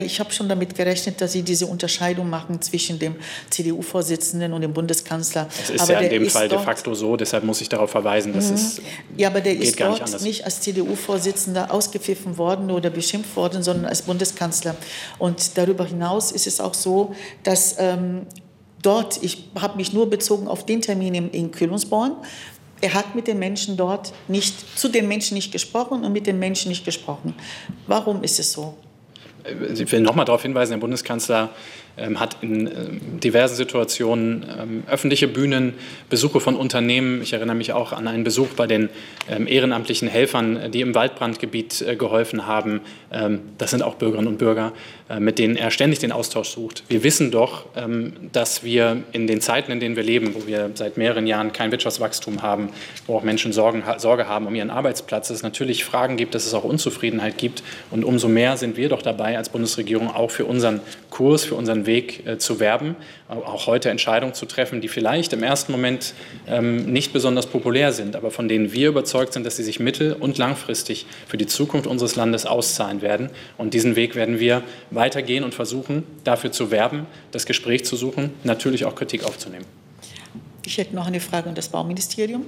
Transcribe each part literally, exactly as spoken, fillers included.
Ich habe schon damit gerechnet, dass Sie diese Unterscheidung machen zwischen dem C D U-Vorsitzenden und dem Bundeskanzler. Es ist aber ja in dem Fall de facto so, deshalb muss ich darauf verweisen, dass mhm. es Ja, aber der geht ist gar dort nicht, anders. nicht als C D U-Vorsitzender ausgepfiffen worden oder beschimpft worden, sondern als Bundeskanzler. Und darüber hinaus ist es auch so, dass ähm, dort, ich habe mich nur bezogen auf den Termin in, in Kühlungsborn, er hat mit den Menschen dort nicht, zu den Menschen nicht gesprochen und mit den Menschen nicht gesprochen. Warum ist es so? Ich will noch mal darauf hinweisen, der Bundeskanzler ähm, hat in ähm, diversen Situationen ähm, öffentliche Bühnen, Besuche von Unternehmen. Ich erinnere mich auch an einen Besuch bei den ähm, ehrenamtlichen Helfern, die im Waldbrandgebiet äh, geholfen haben. Ähm, das sind auch Bürgerinnen und Bürger, äh, mit denen er ständig den Austausch sucht. Wir wissen doch, ähm, dass wir in den Zeiten, in denen wir leben, wo wir seit mehreren Jahren kein Wirtschaftswachstum haben, wo auch Menschen Sorgen, Sorge haben um ihren Arbeitsplatz, dass es natürlich Fragen gibt, dass es auch Unzufriedenheit gibt. Und umso mehr sind wir doch dabei, als Bundesregierung auch für unseren Kurs, für unseren Weg äh, zu werben, auch heute Entscheidungen zu treffen, die vielleicht im ersten Moment ähm, nicht besonders populär sind, aber von denen wir überzeugt sind, dass sie sich mittel- und langfristig für die Zukunft unseres Landes auszahlen werden. Und diesen Weg werden wir weitergehen und versuchen, dafür zu werben, das Gespräch zu suchen, natürlich auch Kritik aufzunehmen. Ich hätte noch eine Frage an das Bauministerium.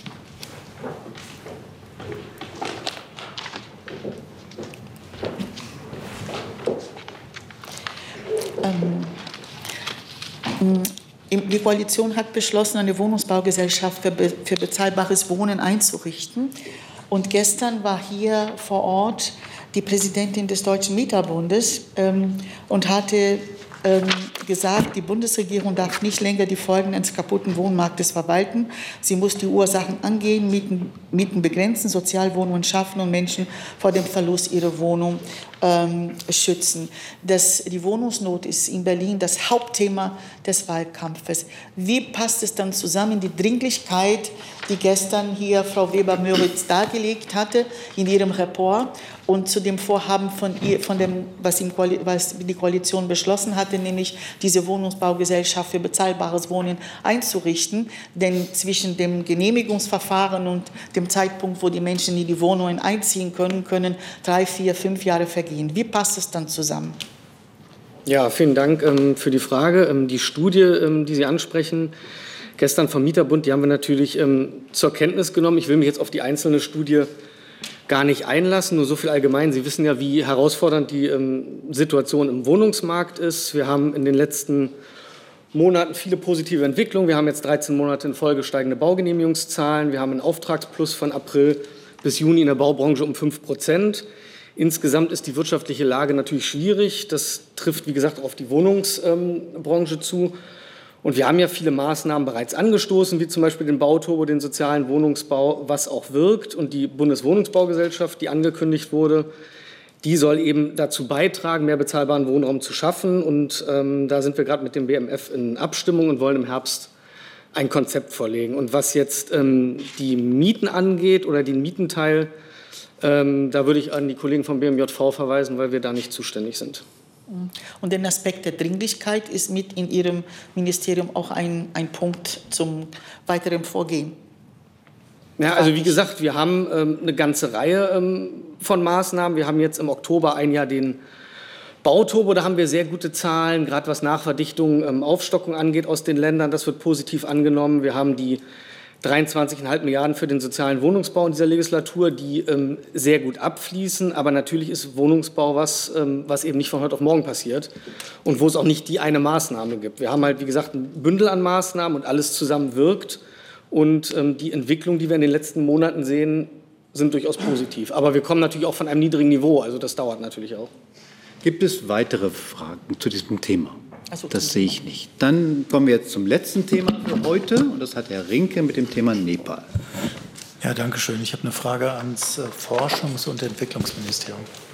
Die Koalition hat beschlossen, eine Wohnungsbaugesellschaft für, be für bezahlbares Wohnen einzurichten. Und gestern war hier vor Ort die Präsidentin des Deutschen Mieterbundes ähm, und hatte ähm, gesagt, die Bundesregierung darf nicht länger die Folgen eines kaputten Wohnmarktes verwalten. Sie muss die Ursachen angehen, Mieten, Mieten begrenzen, Sozialwohnungen schaffen und Menschen vor dem Verlust ihrer Wohnung ähm, schützen. Das, die Wohnungsnot ist in Berlin das Hauptthema des Wahlkampfes. Wie passt es dann zusammen, die Dringlichkeit, die gestern hier Frau Weber-Möritz dargelegt hatte in ihrem Report, und zu dem Vorhaben von, ihr, von dem, was, im Koali was die Koalition beschlossen hatte, nämlich diese Wohnungsbaugesellschaft für bezahlbares Wohnen einzurichten. Denn zwischen dem Genehmigungsverfahren und dem Zeitpunkt, wo die Menschen in die Wohnungen einziehen können, können drei, vier, fünf Jahre vergehen. Wie passt es dann zusammen? Ja, vielen Dank ähm, für die Frage. Ähm, die Studie, ähm, die Sie ansprechen, gestern vom Mieterbund, die haben wir natürlich ähm, zur Kenntnis genommen. Ich will mich jetzt auf die einzelne Studie gar nicht einlassen, nur so viel allgemein. Sie wissen ja, wie herausfordernd die ähm, Situation im Wohnungsmarkt ist. Wir haben in den letzten Monaten viele positive Entwicklungen. Wir haben jetzt dreizehn Monate in Folge steigende Baugenehmigungszahlen. Wir haben einen Auftragsplus von April bis Juni in der Baubranche um fünf Prozent. Insgesamt ist die wirtschaftliche Lage natürlich schwierig. Das trifft, wie gesagt, auf die Wohnungsbranche ähm, zu. Und wir haben ja viele Maßnahmen bereits angestoßen, wie zum Beispiel den Bauturbo, den sozialen Wohnungsbau, was auch wirkt. Und die Bundeswohnungsbaugesellschaft, die angekündigt wurde, die soll eben dazu beitragen, mehr bezahlbaren Wohnraum zu schaffen. Und ähm, da sind wir gerade mit dem B M F in Abstimmung und wollen im Herbst ein Konzept vorlegen. Und was jetzt ähm, die Mieten angeht oder den Mietenteil, ähm, da würde ich an die Kollegen vom B M J V verweisen, weil wir da nicht zuständig sind. Und der Aspekt der Dringlichkeit ist mit in Ihrem Ministerium auch ein, ein Punkt zum weiteren Vorgehen. Ja, also wie gesagt, wir haben ähm, eine ganze Reihe ähm, von Maßnahmen. Wir haben jetzt im Oktober ein Jahr den Bauturbo, da haben wir sehr gute Zahlen, gerade was Nachverdichtung, ähm, Aufstockung angeht aus den Ländern. Das wird positiv angenommen. Wir haben die dreiundzwanzig Komma fünf Milliarden für den sozialen Wohnungsbau in dieser Legislatur, die ähm, sehr gut abfließen. Aber natürlich ist Wohnungsbau was, ähm, was eben nicht von heute auf morgen passiert und wo es auch nicht die eine Maßnahme gibt. Wir haben halt, wie gesagt, ein Bündel an Maßnahmen und alles zusammen wirkt. Und ähm, die Entwicklung, die wir in den letzten Monaten sehen, sind durchaus positiv. Aber wir kommen natürlich auch von einem niedrigen Niveau. Also das dauert natürlich auch. Gibt es weitere Fragen zu diesem Thema? Also, das sehe ich nicht. Dann kommen wir jetzt zum letzten Thema für heute. Und das hat Herr Rinke mit dem Thema Nepal. Ja, danke schön. Ich habe eine Frage ans Forschungs- und Entwicklungsministerium.